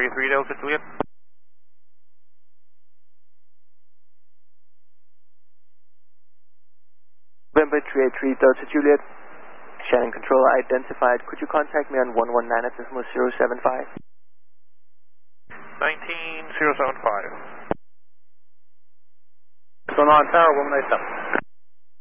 333 Delta Juliet. November 383 Delta Juliet. Shannon Control identified. Could you contact me on 119.075? 19075. Sonar Tower, 187.